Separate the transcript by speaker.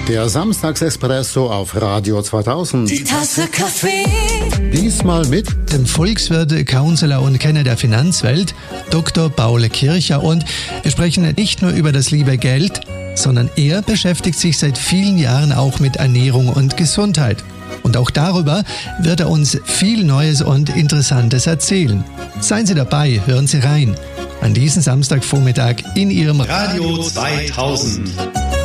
Speaker 1: Der Samstagsespresso auf Radio 2000.
Speaker 2: Die Tasse Kaffee.
Speaker 1: Diesmal mit
Speaker 3: dem Volkswirt, Counselor und Kenner der Finanzwelt, Dr. Paul Kircher. Und wir sprechen nicht nur über das liebe Geld, sondern er beschäftigt sich seit vielen Jahren auch mit Ernährung und Gesundheit. Und auch darüber wird er uns viel Neues und Interessantes erzählen. Seien Sie dabei, hören Sie rein. An diesem Samstagvormittag in Ihrem
Speaker 4: Radio 2000.